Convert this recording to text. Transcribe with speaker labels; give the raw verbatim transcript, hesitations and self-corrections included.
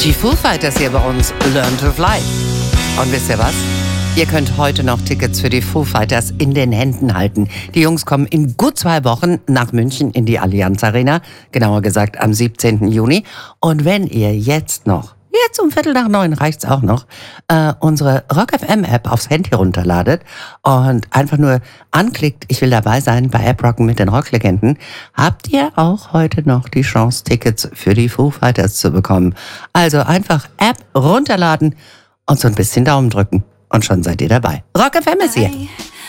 Speaker 1: Die Foo Fighters hier bei uns, Learn to Fly. Und wisst ihr was? Ihr könnt heute noch Tickets für die Foo Fighters in den Händen halten. Die Jungs kommen in gut zwei Wochen nach München in die Allianz Arena, genauer gesagt am siebzehnten Juni. Und wenn ihr jetzt noch, jetzt um Viertel nach neun reicht's auch noch, äh, unsere Rock F M App aufs Handy runterladet und einfach nur anklickt, ich will dabei sein bei App Rocken mit den Rocklegenden, habt ihr auch heute noch die Chance, Tickets für die Foo Fighters zu bekommen. Also einfach App runterladen und so ein bisschen Daumen drücken. Und schon seid ihr dabei. Rock F M ist hier.